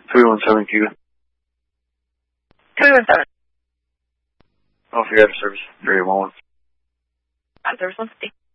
317 Cuba. 317. Oh, if you have service. 311. Service 150.